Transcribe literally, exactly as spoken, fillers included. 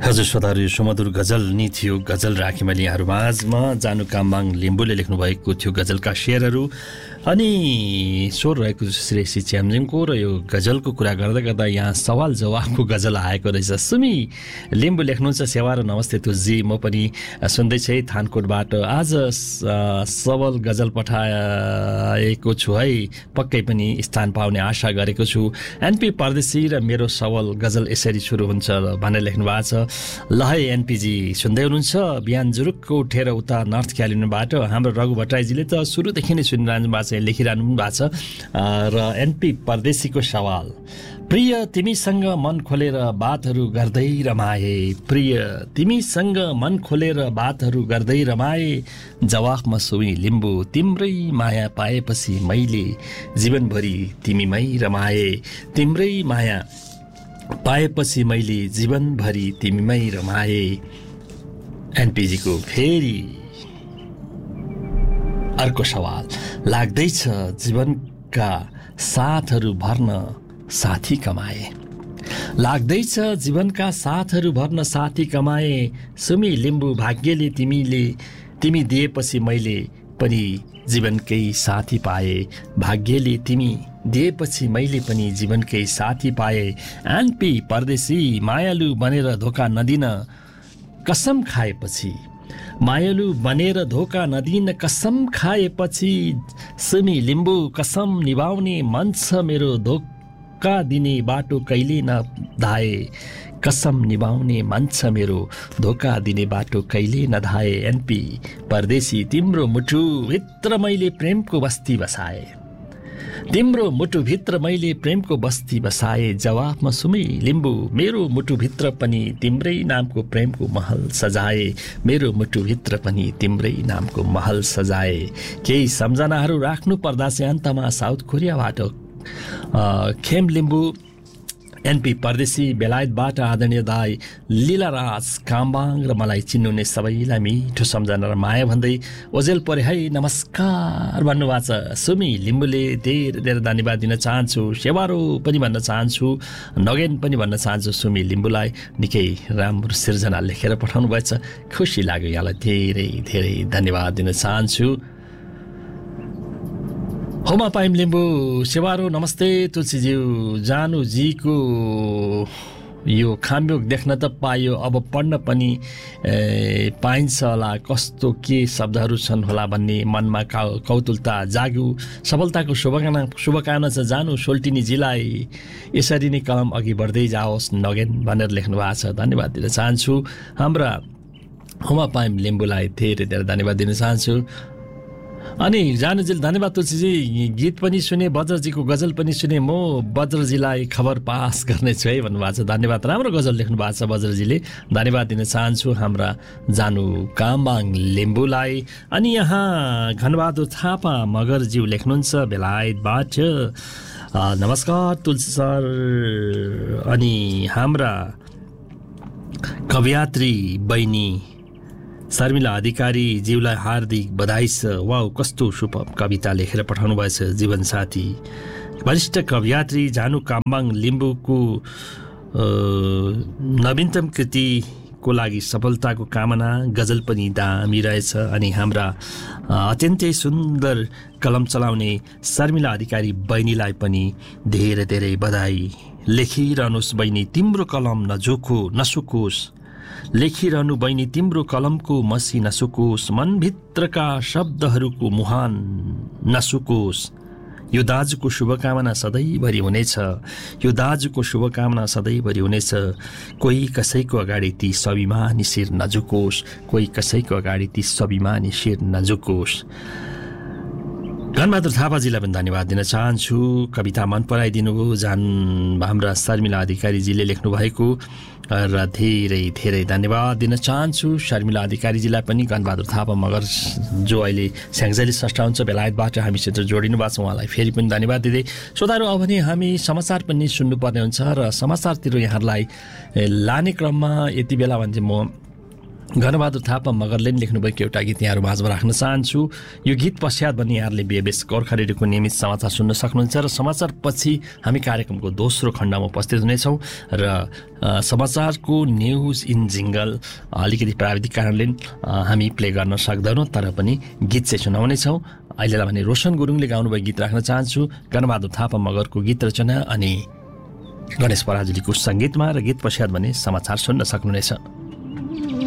हजुर श्रोताहरू, यो सुमधुर गजल नि थियो। गजल राखेँ मैले यहाँहरू माझमा। जानु कामबाङ लिम्बूले लेख्नुभएको थियो गजलका शेरहरू। अनि स्वर रहेको श्रेषी च्याम्जिङको। र यो गजलको कुरा गर्दा गर्दा यहाँ सवाल जवाफको गजल आएको रहेछ। सुमी लिम्बू लेख्नुहुन्छ, सेवा र नमस्ते तुलजी, म पनि सुन्दैछु है थानकोटबाट। आज सबल गजल पठाएको छु है, पक्कै पनि स्थान पाउने आशा गरेको छु। एनपी परदेशी र मेरो सबल गजल यसरी सुरु हुन्छ भनेर लेख्नु भएको छ। ल है एनपीजी सुन्दै हुनुहुन्छ, बिहान जुरुक्क उठेर उता नर्थ क्यालिफोर्नियाबाट हाम्रो रघु भट्टराईजीले त सुरुदेखि नै सुनिरहनु भएको छ, लेखिरहनु भएको छ। र एनपी परदेशीको सवाल, प्रिय तिमीसँग मन खोलेर बातहरू गर्दै रमाए, प्रिय तिमीसँग मन खोलेर बातहरू गर्दै रमाए, जवाफमा सुमी लिम्बू तिम्रै माया पाएपछि मैले जीवनभरि तिमीमै रमाए, तिम्रै माया पाएपछि मैले जीवनभरि तिमीमै रमाए। एनपीजीको फेरि अर्को सवाल, लाग्दैछ जीवनका साथहरू भर्न साथी कमाए, लाग्दैछ जीवनका साथहरू भर्न साथी कमाए, सुमी लिम्बू भाग्यले तिमीले तिमी दिएपछि मैले पनि जीवनकै साथी पाए, भाग्यले तिमी दिएपछि मैले पनि जीवनकै साथी पाए। एनपी परदेशी मायालु बनेर धोका नदिन कसम खाएपछि, मायालु बनेर धोका नदिन कसम खाएपछि, सुमी लिम्बू कसम निभाउने मन छ मेरो, धोका दिने बाटो कहिले नधाए, कसम निभाउने मन छ मेरो, धोका दिने बाटो कहिले नधाए। एनपी परदेशी तिम्रो मुटुभित्र मैले प्रेमको बस्ती बसाए, तिम्रो मुटुभित्र मैले प्रेमको बस्ती बसाए, जवाफमा सुमी लिम्बू मेरो मुटुभित्र पनि तिम्रै नामको प्रेमको महल सजाए, मेरो मुटुभित्र पनि तिम्रै नामको महल सजाए। केही सम्झनाहरू राख्नु पर्दा चाहिँ अन्तमा साउथ कोरियाबाट खेम लिम्बू, एनपी परदेशी बेलायतबाट आदरणीय दाई लीलाराज कामबाङ र मलाई चिन्नुहुने सबैलाई मिठो सम्झना र माया भन्दै ओजेल परे है नमस्कार भन्नुभएको छ। सुमी लिम्बूले धेरै धेरै धन्यवाद दिन चाहन्छु, सेवारो पनि भन्न चाहन्छु, नगेन पनि भन्न चाहन्छु। सुमी लिम्बूलाई निकै राम्रो सिर्जना लेखेर पठाउनु भएछ, खुसी लाग्यो, यहाँलाई धेरै धेरै धन्यवाद दिन चाहन्छु। होमा पाइम लिम्बू सेवारो नमस्ते तुलसीज्यू, जानुजीको यो खाम्योग देख्न त पाइयो, अब पढ्न पनि ए, पाइन्छ होला, कस्तो के शब्दहरू छन् होला भन्ने मनमा कौतुलता जाग्यो। सफलताको शुभकामना शुभकामना छ जानु सोल्टिनीजीलाई, यसरी नै कलम अघि बढ्दै जाओस् नगेन भनेर लेख्नु भएको छ, धन्यवाद दिन चाहन्छु। हाम्रा होमा पाइम लिम्बूलाई धेरै धेरै धन्यवाद दिन चाहन्छु। अनि जानुजीले धन्यवाद तुलसीजी, गीत पनि सुने, बज्रजीको गजल पनि सुने, म बज्रजीलाई खबर पास गर्नेछु है भन्नुभएको छ, धन्यवाद। राम्रो गजल लेख्नु भएको छ बज्रजीले, धन्यवाद दिन चाहन्छु हाम्रा जानु कामबाङ लिम्बूलाई। अनि यहाँ घनबहादुर थापा मगरज्यू लेख्नुहुन्छ बेलायतबाट, नमस्कार तुलसी सर। अनि हाम्रा कवयित्री बहिनी शर्मिला अधिकारी ज्यूलाई हार्दिक बधाई छ। वाउ, कस्तो शुभ कविता लेखेर पठाउनु भएछ जीवनसाथी। वरिष्ठ कवयित्री जानु कामबाङ लिम्बूको नवीनतम कृतिको लागि सफलताको कामना, गजल पनि दामी रहेछ। अनि हाम्रा अत्यन्तै सुन्दर कलम चलाउने शर्मिला अधिकारी बहिनीलाई पनि धेरै धेरै बधाई। लेखिरहनुहोस् बहिनी, तिम्रो कलम नझोको नसुकोस्, लेखिरहनु बहिनी तिम्रो कलमको मसी नसुकोस्, मनभित्रका शब्दहरूको मुहान नसुकोस्। यो दाजुको शुभकामना सधैँभरि हुनेछ, यो दाजुको शुभकामना सधैँभरि हुनेछ। कोही कसैको अगाडि ती स्वाभिमानी शिर नझुकोस्, कोही कसैको अगाडि ती स्वाभिमानी शिर नझुकोस्। घनबहादुर थापाजीलाई पनि धन्यवाद दिन चाहन्छु, कविता मन पराइदिनु हो जान हाम्रा शर्मिला अधिकारीजीले लेख्नु भएको, र धेरै धेरै धन्यवाद दिन चाहन्छु शर्मिला अधिकारीजीलाई पनि। घनबहादुर थापा मगर जो अहिले स्याङ्जाली षष्ठ हुन्छ बेलायतबाट हामीसित जोडिनु भएको छ, उहाँलाई फेरि पनि धन्यवाद दिँदै श्रोताहरू अब भने हामी समाचार पनि सुन्नुपर्ने हुन्छ र समाचारतिर यहाँहरूलाई लाने क्रममा यति बेला भने म घनबहादुर थापा मगरले लेख्नुभएको एउटा गीत यहाँहरू माझमा राख्न चाहन्छु। यो गीत पश्चात पनि यहाँहरूले बिएबएस गोर्खा रेडियोको नियमित समाचार सुन्न सक्नुहुन्छ र समाचारपछि हामी कार्यक्रमको दोस्रो खण्डमा उपस्थित हुनेछौँ र समाचारको न्युज इन जिङ्गल अलिकति प्राविधिक कारणले हामी प्ले गर्न सक्दैनौँ, तर पनि गीत चाहिँ सुनाउनेछौँ। अहिलेलाई भने रोशन गुरुङले गाउनुभएको गीत राख्न चाहन्छु, घनबहादुर थापा मगरको गीत रचना अनि गणेश पराजुलीको सङ्गीतमा, र गीत पश्चात भने समाचार सुन्न सक्नुहुनेछ।